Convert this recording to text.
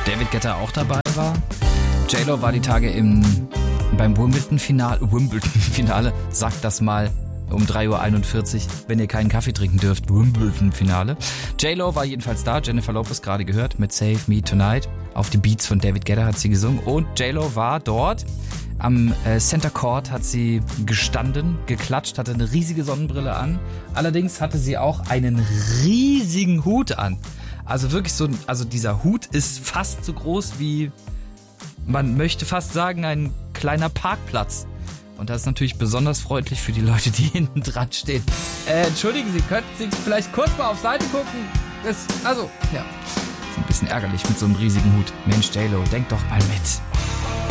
David Guetta auch dabei war. J-Lo war die Tage beim Wimbledon-Finale, sagt das mal um 3:41 Uhr, wenn ihr keinen Kaffee trinken dürft, Wimbledon-Finale. J-Lo war jedenfalls da, Jennifer Lopez gerade gehört, mit Save Me Tonight. Auf die Beats von David Guetta hat sie gesungen und J-Lo war dort. Am Center Court hat sie gestanden, geklatscht, hatte eine riesige Sonnenbrille an. Allerdings hatte sie auch einen riesigen Hut an. Also wirklich also dieser Hut ist fast so groß wie, man möchte fast sagen, ein kleiner Parkplatz. Und das ist natürlich besonders freundlich für die Leute, die hinten dran stehen. Entschuldigen Sie, könnten Sie vielleicht kurz mal auf Seite gucken? Ist ein bisschen ärgerlich mit so einem riesigen Hut. Mensch, J-Lo, denk doch mal mit.